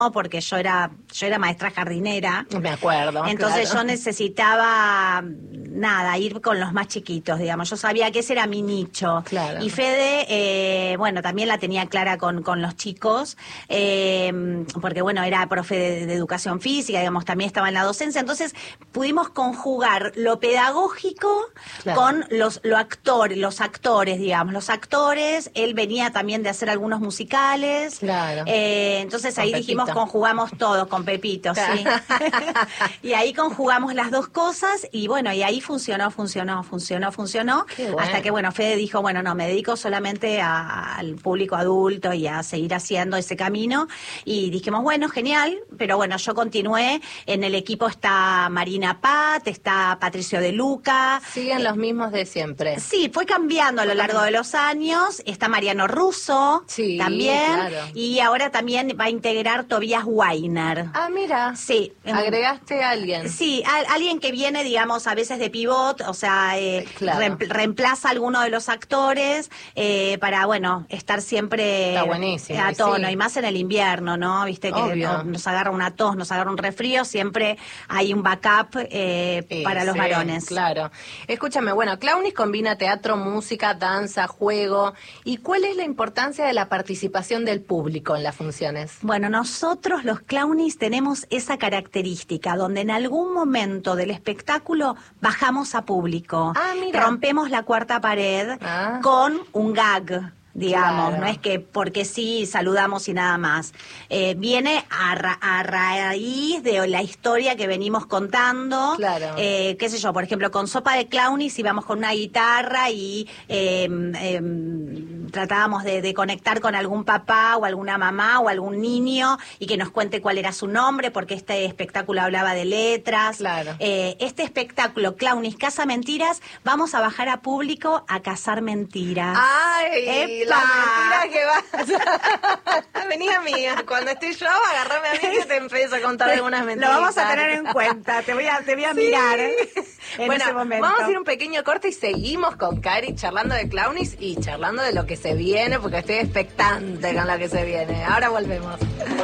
porque yo era maestra jardinera. Me acuerdo. Entonces claro. yo necesitaba, ir con los más chiquitos, digamos. Yo sabía que ese era mi nicho. Claro. Y Fede, también la tenía clara con los chicos, porque, era profe de educación física, digamos, también estaba en la docencia. Entonces pudimos conjugar lo pedagógico con los actores, digamos. Los actores, él venía también de hacer algunos musicales. Claro. Entonces ahí dijimos, conjugamos todos con Pepito, claro. sí. Y ahí conjugamos las dos cosas y y ahí funcionó. Qué bueno. Hasta que, Fede dijo, no, me dedico solamente al público adulto y a seguir haciendo ese camino. Y dijimos, genial, pero yo continué. En el equipo está Marina Pat, está Patricio De Luca. Siguen los mismos de siempre. Sí, fue cambiando a lo largo de los años. Está Mariano Russo, sí, también. Claro. Y ahora también va a integrar Tobias Weiner. Ah, mira. Sí. ¿Agregaste a alguien? Sí, alguien que viene, digamos, a veces de pivot, o sea, reemplaza a alguno de los actores para, estar siempre Está buenísimo, a tono, sí. Y más en el invierno, ¿no? Viste que nos agarra una tos, nos agarra un resfrío, siempre hay un backup para los varones. Claro. Escúchame, Clownis combina teatro, música, danza, juego. ¿Y cuál es la importancia de la participación del público en las funciones? Nosotros los Clownis tenemos esa característica, donde en algún momento del espectáculo bajamos a público. Ah, mira. Rompemos la cuarta pared con un gag. Digamos, claro. No es que porque sí saludamos y nada más. Viene a raíz de la historia que venimos contando. Claro. Qué sé yo, por ejemplo, con Sopa de Clownis íbamos con una guitarra y tratábamos de conectar con algún papá o alguna mamá o algún niño y que nos cuente cuál era su nombre, porque este espectáculo hablaba de letras. Claro. Este espectáculo, Clownis Casa Mentiras, vamos a bajar a público a cazar mentiras. ¡Ay! La mentira que vas. Vení, amiga. Cuando esté yo, agarrame a mí que te empiezo a contar algunas mentiras. Lo vamos a tener en cuenta. Te voy a mirar en ese momento. Vamos a ir un pequeño corte y seguimos con Cari charlando de Clownis y charlando de lo que se viene, porque estoy expectante con lo que se viene. Ahora volvemos.